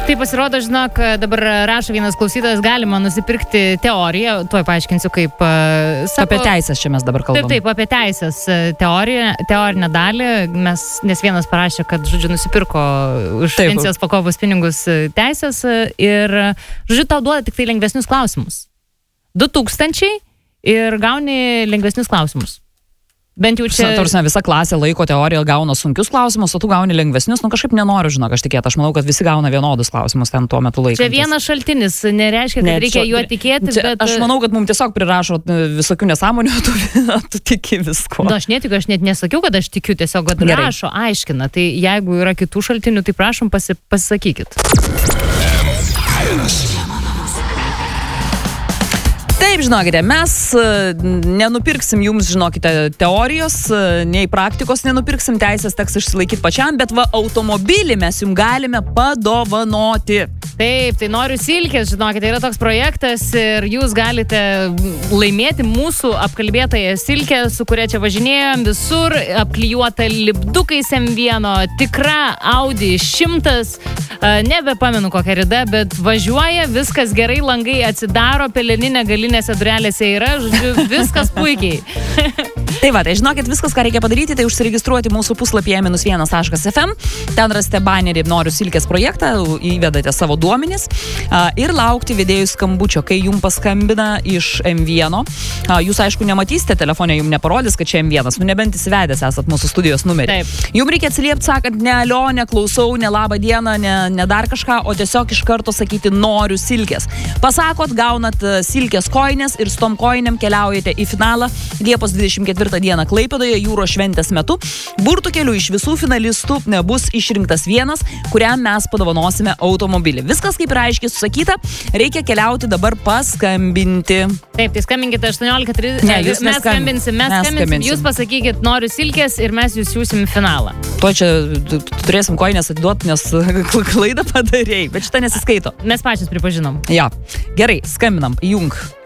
Tai pasirodo, žinok, dabar rašo vienas klausytojas, galima nusipirkti teoriją, tuoj paaiškinsiu, kaip sako... Apie teisės čia mes dabar kalbam. Taip, apie teisės teorinę dalį, nes vienas parašė, kad, žodžiu, nusipirko už pensijos pakopos pinigus teisės ir, žodžiu, tau duoda tik tai lengvesnius klausimus. 2000 ir gauni lengvesnius klausimus. Bent jau čia... Tarsime, visa klasė laiko teoriją gauna sunkius klausimus, o tu gauni lengvesnius. Kažkaip nenoriu, žinok, aš tikėti. Aš manau, kad visi gauna vienodus klausimus ten tuo metu laikantis. Čia vienas šaltinis, nereiškia, kad reikia juo tikėti, bet... Aš manau, kad mums tiesiog prirašo visokių nesąmonių, tu tiki visko. Na, aš net nesakiau, kad aš tikiu, tiesiog, kad rašo, aiškina. Tai jeigu yra kitų šaltinių, tai prašom pasisakykit. Taip, žinokite, mes nenupirksim jums, žinokite, teorijos, nei praktikos nenupirksim, teisės teks išsilaikyti pačiam, bet va automobilį mes jums galime padovanoti. Taip, tai Noriu silkės, žinokite, yra toks projektas ir jūs galite laimėti mūsų apkalbėtąją silkę, su kuria čia važinėjom visur, apklijuota lipdukais M1, tikra Audi 100, nebepamenu kokią rida, bet važiuoja, viskas gerai, langai atsidaro, peleninė galinėse durelėse yra, žodžiu, viskas puikiai. Tai va, tai žinokit, viskas, ką reikia padaryti, tai užsiregistruoti mūsų puslapyje -1.fm, ten rasite banerį Noriu silkės projektą, įvedate savo duomenis ir laukti vedėjų skambučio, kai jums paskambina iš M1. Jūs, aišku, nematysite telefone, jums neparodys, kad čia M1, nebent įsivedęs esat mūsų studijos numerį. Taip. Jums reikia atsiliepti, sakant, ne alio, ne klausau, ne labą dieną, ne dar kažką, o tiesiog iš karto sakyti Noriu silkės. Pasakot, gaunat silkės koinės ir su tom koinėm keliaujate į finalą Liepos 24 dieną Klaipėdoje jūros šventės metu. Burtų keliu iš visų finalistų bus išrinktas vienas, kuriam mes padovanosime automobilį. Viskas kaip ir aiškiai susakyta, reikia keliauti dabar paskambinti. Taip, tai skambinkite 18:30. Ne, jūs mes skambinsim. Jūs pasakykit Noriu silkės ir mes jūs siūsim finalą. To čia turėsim koinės atiduoti, nes klaidą padarėjai, bet šitą nesiskaito. Mes pačios pripažinom. Ja, gerai, skambinam, jung.